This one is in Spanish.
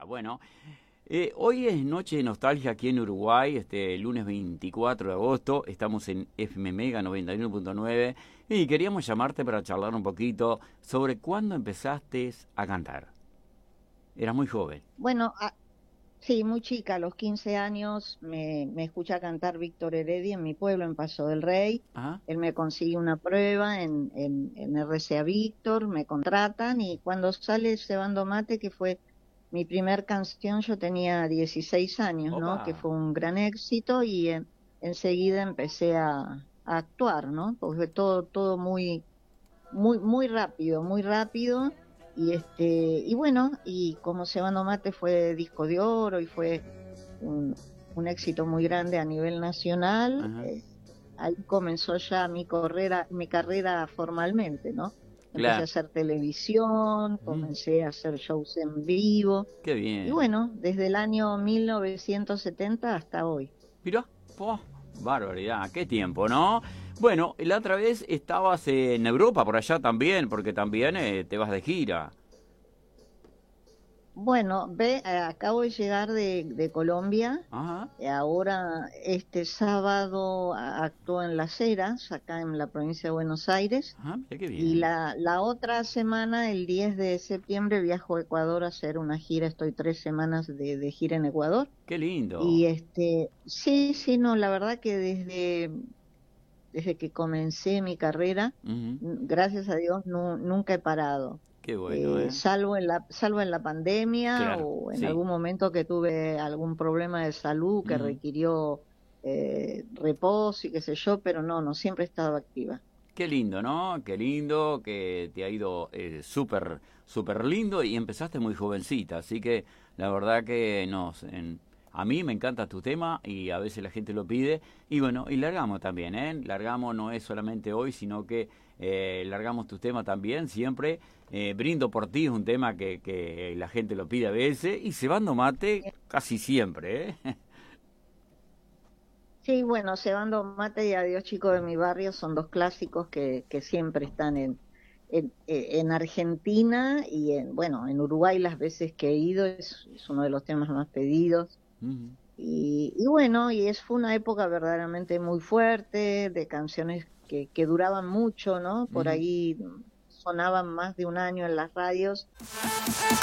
Bueno, hoy es Noche de Nostalgia aquí en Uruguay, lunes 24 de agosto, estamos en FM Mega 91.9 y queríamos llamarte para charlar un poquito sobre cuándo empezaste a cantar. Eras muy joven. Bueno, sí, muy chica, a los 15 años me escucha cantar Víctor Heredia en mi pueblo, en Paso del Rey. Ajá. Él me consigue una prueba en RCA Víctor, me contratan y cuando sale Cebando Mate, que fue mi primer canción, yo tenía 16 años, ¿no? Que Opa. fue un gran éxito y enseguida empecé a actuar, ¿no? Porque fue todo muy rápido, muy rápido. Y bueno, y como Cebando Mate fue disco de oro y fue un, un éxito muy grande a nivel nacional, Ajá. ahí comenzó ya mi carrera formalmente, ¿no? Empecé a Claro. hacer televisión, Ujú. comencé a hacer shows en vivo, Qué y bien. bueno, desde el año 1970 hasta hoy. Mirá, po, barbaridad, qué tiempo, ¿no? Bueno, la otra vez estabas en Europa, por allá también, porque también te vas de gira. Bueno, acabo de llegar de Colombia. Ajá. Ahora, este sábado actúo en Las Heras, acá en la provincia de Buenos Aires, Ajá, mira qué y bien. la otra semana, el 10 de septiembre, viajo a Ecuador a hacer una gira. Estoy 3 semanas de gira en Ecuador. Qué lindo. Y sí, no, la verdad que desde que comencé mi carrera, Ujú. gracias a Dios, nunca he parado. Qué bueno, ¿eh? Salvo en la pandemia Claro, o en sí. algún momento que tuve algún problema de salud que Ujú. requirió reposo y qué sé yo, pero no, siempre he estado activa. Qué lindo, ¿no? Qué lindo, que te ha ido súper, súper lindo y empezaste muy jovencita, así que la verdad que a mí me encanta tu tema y a veces la gente lo pide y bueno, y largamos también, ¿eh? Largamos no es solamente hoy, sino que largamos tu tema también, siempre. Brindo por ti es un tema que la gente lo pide a veces y Cebando Mate casi siempre, ¿eh? Sí, bueno, Cebando Mate y Adiós Chico de mi barrio son dos clásicos que siempre están en Argentina y bueno, en Uruguay las veces que he ido es uno de los temas más pedidos. Ujú, Y bueno, fue una época verdaderamente muy fuerte, de canciones que duraban mucho, ¿no? Por ujú. ahí sonaban más de un año en las radios